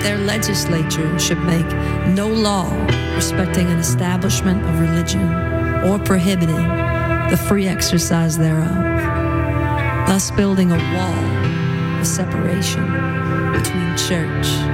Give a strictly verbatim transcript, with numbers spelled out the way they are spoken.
their legislature should make no law respecting an establishment of religion or prohibiting the free exercise thereof, thus building a wall of separation between church